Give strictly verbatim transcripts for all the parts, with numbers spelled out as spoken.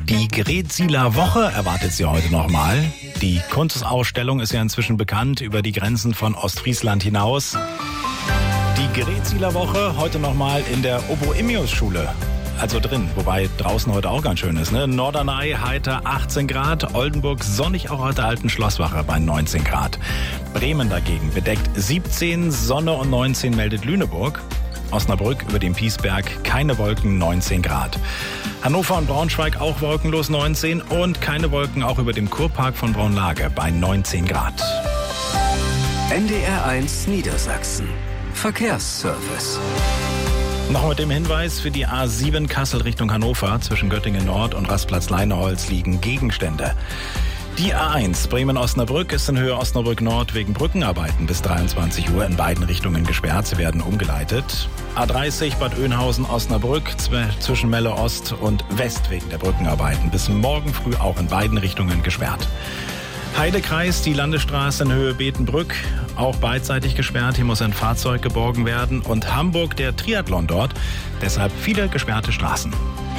Die Gretsiler Woche erwartet Sie heute nochmal. Die Kunstausstellung ist ja inzwischen bekannt über die Grenzen von Ostfriesland hinaus. Die Gretsiler Woche heute nochmal in der Oboimius-Schule. Also drin, wobei draußen heute auch ganz schön ist. Ne? Norderney heiter achtzehn Grad, Oldenburg sonnig auch heute Alten Schlosswache bei neunzehn Grad. Bremen dagegen bedeckt siebzehn, Sonne und neunzehn meldet Lüneburg. Osnabrück über dem Piesberg keine Wolken, neunzehn Grad. Hannover und Braunschweig auch wolkenlos, neunzehn und keine Wolken auch über dem Kurpark von Braunlage bei neunzehn Grad. N D R eins Niedersachsen. Verkehrsservice. Noch mit dem Hinweis für die A sieben Kassel Richtung Hannover. Zwischen Göttingen Nord und Rastplatz Leineholz liegen Gegenstände. Die A eins Bremen-Osnabrück ist in Höhe Osnabrück Nord wegen Brückenarbeiten bis dreiundzwanzig Uhr in beiden Richtungen gesperrt. Sie werden umgeleitet. A dreißig Bad Oeynhausen-Osnabrück zwischen Melle Ost und West wegen der Brückenarbeiten bis morgen früh auch in beiden Richtungen gesperrt. Heidekreis, die Landesstraße in Höhe Betenbrück, auch beidseitig gesperrt. Hier muss ein Fahrzeug geborgen werden. Und Hamburg, der Triathlon dort, deshalb viele gesperrte Straßen.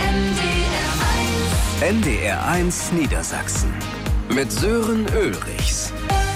N D R eins Niedersachsen mit Sören Ulrichs.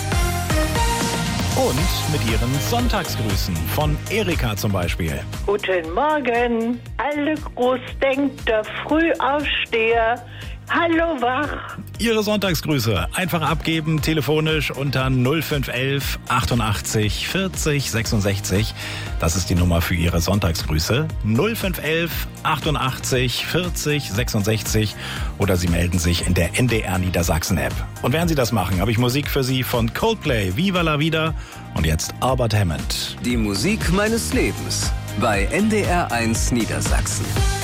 Und mit ihren Sonntagsgrüßen von Erika zum Beispiel. Guten Morgen, alle Großdenkter, Frühaufsteher. Hallo wach. Ihre Sonntagsgrüße einfach abgeben, telefonisch unter null fünf elf achtundachtzig vierzig sechsundsechzig. Das ist die Nummer für Ihre Sonntagsgrüße. null fünf elf achtundachtzig vierzig sechsundsechzig oder Sie melden sich in der N D R Niedersachsen App. Und während Sie das machen, habe ich Musik für Sie von Coldplay, Viva la Vida und jetzt Albert Hammond. Die Musik meines Lebens bei N D R eins Niedersachsen.